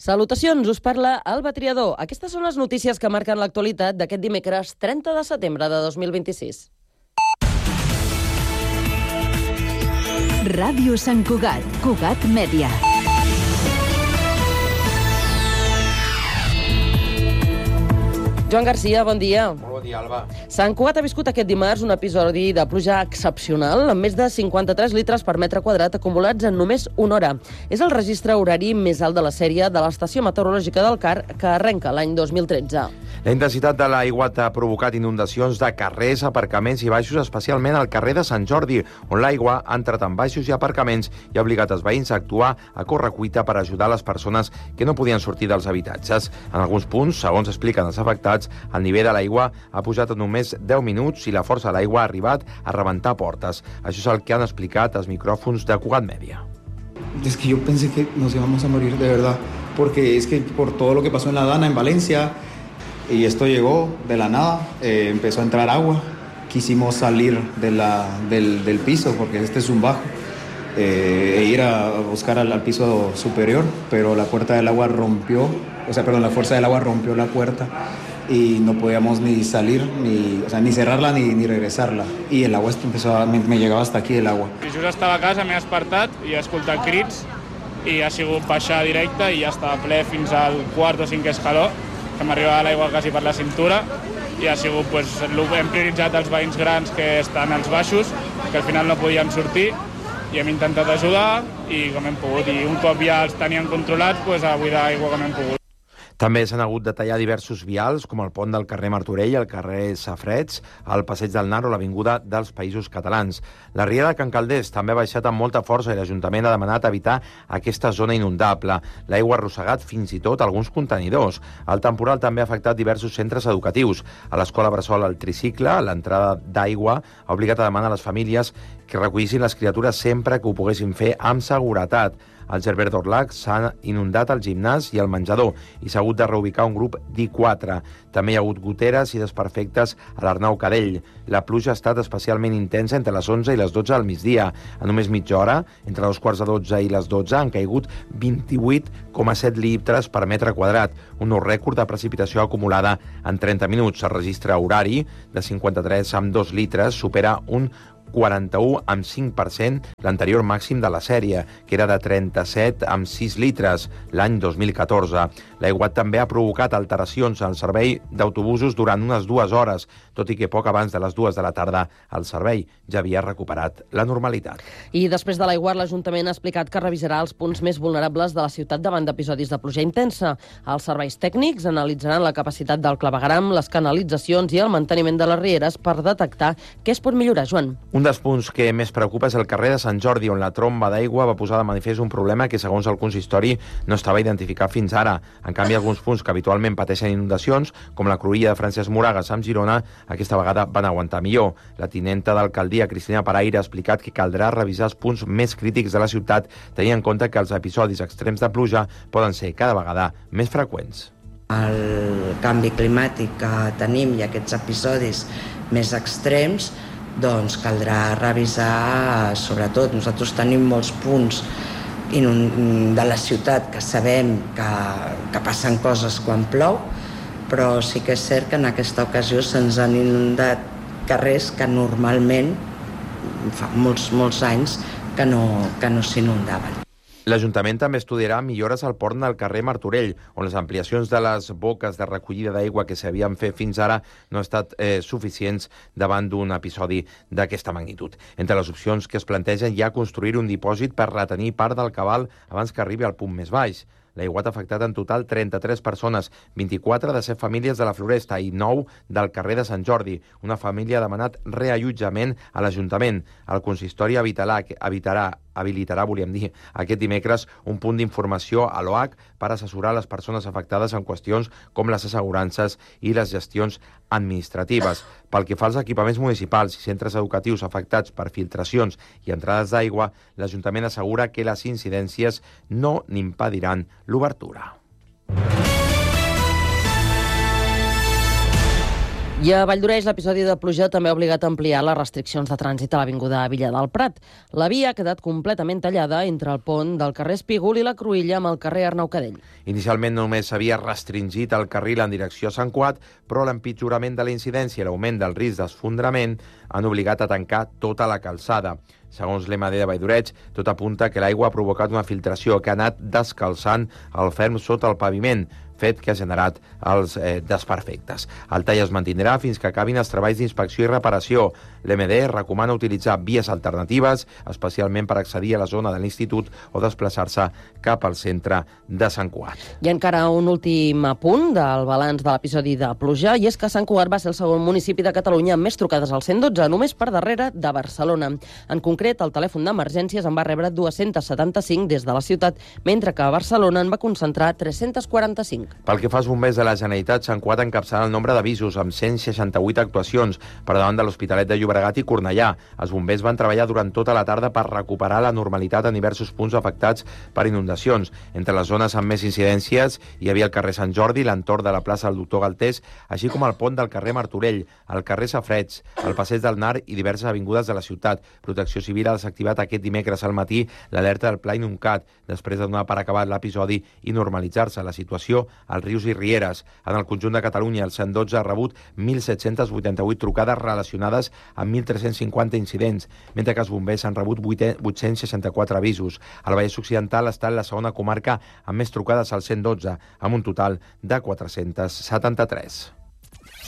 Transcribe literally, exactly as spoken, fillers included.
Salutacions, us parla Alba Triador. Aquestes són les notícies que marquen l'actualitat d'aquest dimecres trenta de setembre de dos mil vint-i-sis. Ràdio Sant Cugat, Cugat Mèdia. Joan Garcia, bon dia. Molt bon dia, Alba. Sant Cugat ha viscut aquest dimarts un episodi de pluja excepcional amb més de cinquanta-tres litres per metre quadrat acumulats en només una hora. És el registre horari més alt de la sèrie de l'Estació Meteorològica del Car, que arrenca l'any dos mil tretze. La intensitat de l'aigua ha provocat inundacions de carrers, aparcaments i baixos, especialment al carrer de Sant Jordi, on l'aigua ha entrat en baixos i aparcaments i ha obligat els veïns a actuar a correcuita per ajudar les persones que no podien sortir dels habitatges. En alguns punts, segons expliquen els afectats, el nivell de l'aigua ha pujat en només deu minuts i la força de l'aigua ha arribat a rebentar portes. Això és el que han explicat els micròfons de Cugat Mèdia. Es que yo pensé que nos íbamos a morir de verdad, porque es que por todo lo que pasó en La Dana, en Valencia, y esto llegó de la nada, eh, empezó a entrar agua, quisimos salir de la, del, del piso, porque este es un bajo, eh, e ir a buscar al, al piso superior, pero la puerta del agua rompió, o sea, perdón, la fuerza del agua rompió la puerta, y no podíamos ni salir, ni, o sea, ni cerrarla ni, ni regresarla. Y el agua empezó a, me, me llegaba hasta aquí el agua. I just estava a casa, m'he despertat i he escoltat crits i ha sigut baixar directe i ja estava ple fins al quart o cinquè escaló, que m'arribava l'aigua quasi per la cintura i ha sigut, pues, hem prioritzat els veïns grans que estan als baixos, que al final no podien sortir, i hem intentat ajudar i com hem pogut. I un cop ja els tenien controlats, pues, a buidar aigua com hem pogut. També s'han hagut de tallar diversos vials, com el pont del carrer Martorell, el carrer Safreds, el passeig del Nar o l'avinguda dels Països Catalans. La riera de Can Calders també ha baixat amb molta força i l'Ajuntament ha demanat evitar aquesta zona inundable. L'aigua ha arrossegat fins i tot alguns contenidors. El temporal també ha afectat diversos centres educatius. A l'escola Bressol El Tricicle, l'entrada d'aigua ha obligat a demanar a les famílies que recollissin les criatures sempre que ho poguessin fer amb seguretat. Al Gerbert d'Orlac s'ha inundat el gimnàs i el menjador i s'ha hagut de reubicar un grup d'I quatre. També hi ha hagut goteres i desperfectes a l'Arnau Cadell. La pluja ha estat especialment intensa entre les onze i les dotze del migdia. En només mitja hora, entre dos quarts de dotze i les dotze, han caigut vint-i-vuit coma set litres per metre quadrat, un nou rècord de precipitació acumulada en trenta minuts. El registre horari de cinquanta-tres amb dos litres supera un quaranta-u amb cinc per cent l'anterior màxim de la sèrie, que era de trenta-set amb sis litres l'any dos mil catorze. L'aiguat també ha provocat alteracions al servei d'autobusos durant unes dues hores, tot i que poc abans de les dues de la tarda el servei ja havia recuperat la normalitat. I després de l'aiguat, l'Ajuntament ha explicat que revisarà els punts més vulnerables de la ciutat davant d'episodis de pluja intensa. Els serveis tècnics analitzaran la capacitat del clavegueram, les canalitzacions i el manteniment de les rieres per detectar què es pot millorar, Joan. Un dels punts que més preocupa és el carrer de Sant Jordi, on la tromba d'aigua va posar de manifest un problema que, segons el consistori, no estava identificat fins ara. En canvi, alguns punts que habitualment pateixen inundacions, com la cruïlla de Francesc Moragas amb Girona, aquesta vegada van aguantar millor. La tinenta d'alcaldia, Cristina Paraire, ha explicat que caldrà revisar els punts més crítics de la ciutat, tenint en compte que els episodis extrems de pluja poden ser cada vegada més freqüents. El canvi climàtic que tenim i aquests episodis més extrems, doncs caldrà revisar, sobretot, nosaltres tenim molts punts de la ciutat que sabem que, que passen coses quan plou, però sí que és cert que en aquesta ocasió se'ns han inundat carrers que normalment fa molts, molts anys que no, que no s'inundaven. L'Ajuntament també estudiarà millores al pont del carrer Martorell, on les ampliacions de les boques de recollida d'aigua que s'havien fet fins ara no han estat eh, suficients davant d'un episodi d'aquesta magnitud. Entre les opcions que es plantegen hi ha construir un dipòsit per retenir part del cabal abans que arribi al punt més baix. L'aiguat ha afectat en total trenta-tres persones, vint-i-quatre de set famílies de la Floresta i nou del carrer de Sant Jordi. Una família ha demanat reallotjament a l'Ajuntament. El consistori evitarà, evitarà habilitarà, volíem dir, aquest dimecres un punt d'informació a l'O H per assessorar les persones afectades en qüestions com les assegurances i les gestions administratives. Pel que fa als equipaments municipals i centres educatius afectats per filtracions i entrades d'aigua, l'Ajuntament assegura que les incidències no n'impediran l'obertura. I a Valldoreix, l'episodi de pluja també ha obligat a ampliar les restriccions de trànsit a l'avinguda Villa del Prat. La via ha quedat completament tallada entre el pont del carrer Espígol i la Cruïlla amb el carrer Arnau Cadell. Inicialment només s'havia restringit el carril en direcció a Sant Cugat, però l'empitjorament de la incidència i l'augment del risc d'esfondrament han obligat a tancar tota la calçada. Segons l'E M D de Valldoreix, tot apunta que l'aigua ha provocat una filtració que ha anat descalçant el ferm sota el paviment, fet que ha generat els eh, desperfectes. El tall es mantindrà fins que acabin els treballs d'inspecció i reparació. L'E M D recomana utilitzar vies alternatives, especialment per accedir a la zona de l'Institut o desplaçar-se cap al centre de Sant Cugat. I encara un últim apunt del balanç de l'episodi de pluja, i és que Sant Cugat va ser el segon municipi de Catalunya amb més trucades al cent dotze, només per darrere de Barcelona. En concret, el telèfon d'emergències en va rebre dues-centes setanta-cinc des de la ciutat, mentre que a Barcelona en va concentrar tres-centes quaranta-cinc. Pel que fa als bombers de la Generalitat, Sant Cugat encapçala el nombre d'avisos, amb cent seixanta-vuit actuacions, per davant de l'Hospitalet de Llobregat i Cornellà. Els bombers van treballar durant tota la tarda per recuperar la normalitat en diversos punts afectats per inundacions. Entre les zones amb més incidències hi havia el carrer Sant Jordi, l'entorn de la plaça del Doctor Galtés, així com el pont del carrer Martorell, el carrer Safareig, el passeig del Nar i diverses avingudes de la ciutat. Protecció Civil ha desactivat aquest dimecres al matí l'alerta del Pla Inuncat, després de donar per acabat l'episodi i normalitzar-se la situació als rius i rieres. En el conjunt de Catalunya, el cent dotze ha rebut mil set-cents vuitanta-vuit trucades relacionades amb mil tres-cents cinquanta incidents, mentre que els bombers han rebut vuit-cents seixanta-quatre avisos. El Vallès Occidental està en la segona comarca amb més trucades al cent dotze, amb un total de quatre-cents setanta-tres.